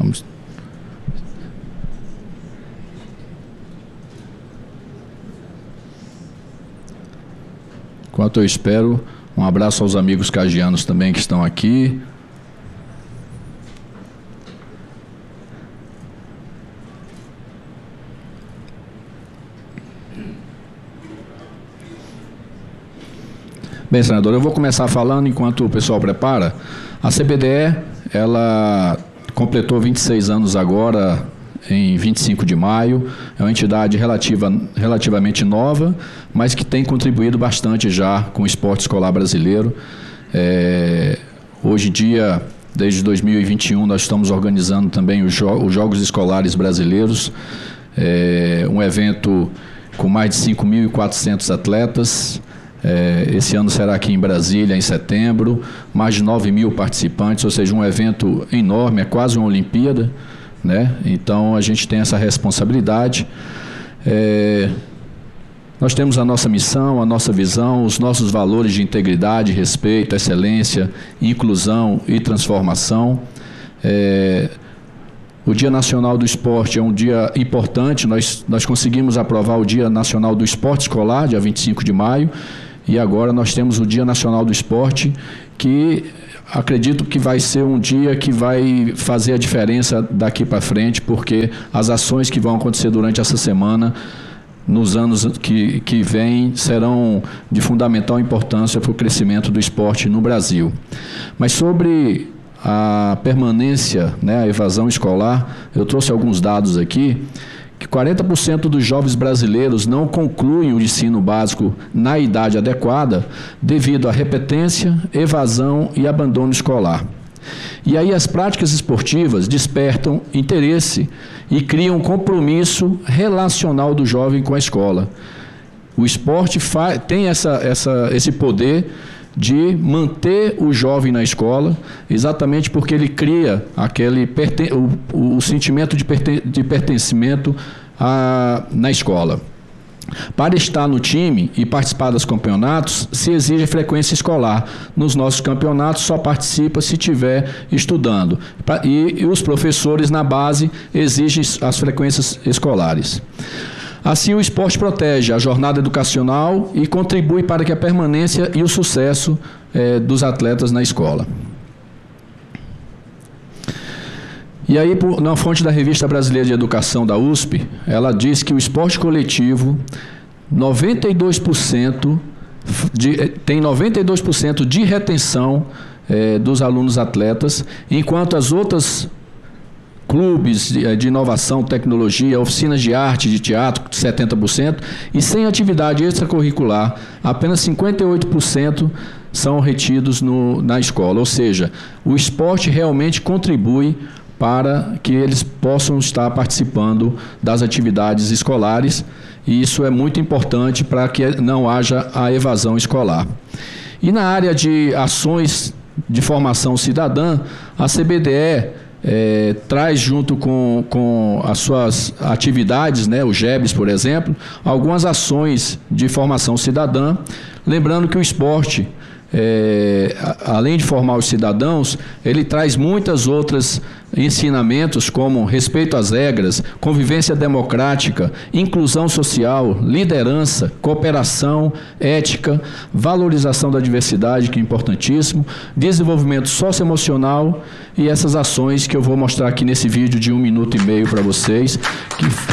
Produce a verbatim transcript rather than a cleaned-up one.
Vamos. Enquanto eu espero, um abraço aos amigos cagianos também que estão aqui. Bem, senador, eu vou começar falando enquanto o pessoal prepara. A C B D E, ela completou vinte e seis anos agora, em vinte e cinco de maio. É uma entidade relativa, relativamente nova, mas que tem contribuído bastante já com o esporte escolar brasileiro. É, hoje em dia, desde dois mil e vinte e um, nós estamos organizando também os, jo- os Jogos Escolares Brasileiros, é, um evento com mais de cinco mil e quatrocentos atletas. É, esse ano será aqui em Brasília, em setembro, mais de nove mil participantes, ou seja, um evento enorme, é quase uma Olimpíada, né? Então, a gente tem essa responsabilidade. É, nós temos a nossa missão, a nossa visão, os nossos valores de integridade, respeito, excelência, inclusão e transformação. É, o Dia Nacional do Esporte é um dia importante. Nós, nós conseguimos aprovar o Dia Nacional do Esporte Escolar, dia vinte e cinco de maio, e agora nós temos o Dia Nacional do Esporte, que acredito que vai ser um dia que vai fazer a diferença daqui para frente, porque as ações que vão acontecer durante essa semana, nos anos que, que vêm, serão de fundamental importância para o crescimento do esporte no Brasil. Mas sobre a permanência, né, a evasão escolar, eu trouxe alguns dados aqui, que quarenta por cento dos jovens brasileiros não concluem o ensino básico na idade adequada devido à repetência, evasão e abandono escolar. E aí as práticas esportivas despertam interesse e criam um compromisso relacional do jovem com a escola. O esporte tem essa, essa, esse poder de manter o jovem na escola, exatamente porque ele cria aquele o, o sentimento de, perten, de pertencimento a, na escola. Para estar no time e participar dos campeonatos, se exige frequência escolar. Nos nossos campeonatos, só participa se estiver estudando. E, e os professores na base exigem as frequências escolares. Assim, o esporte protege a jornada educacional e contribui para que a permanência e o sucesso eh, dos atletas na escola. E aí, por, na fonte da Revista Brasileira de Educação da U S P, ela diz que o esporte coletivo noventa e dois por cento de, tem noventa e dois por cento de retenção eh, dos alunos atletas, enquanto as outras clubes de, de inovação, tecnologia, oficinas de arte, de teatro, setenta por cento, e sem atividade extracurricular, apenas cinquenta e oito por cento são retidos no, na escola. Ou seja, o esporte realmente contribui para que eles possam estar participando das atividades escolares, e isso é muito importante para que não haja a evasão escolar. E na área de ações de formação cidadã, a C B D E É, traz junto com, com as suas atividades, né, o GEBS, por exemplo, algumas ações de formação cidadã, lembrando que o esporte, é, além de formar os cidadãos, ele traz muitas outras ensinamentos como respeito às regras, convivência democrática, inclusão social, liderança, cooperação, ética, valorização da diversidade, que é importantíssimo, desenvolvimento socioemocional e essas ações que eu vou mostrar aqui nesse vídeo de um minuto e meio para vocês, que